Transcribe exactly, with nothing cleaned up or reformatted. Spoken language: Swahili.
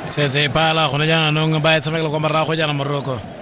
Sese pala khona jana no ngba etsamekela kwa mara go jana moroko.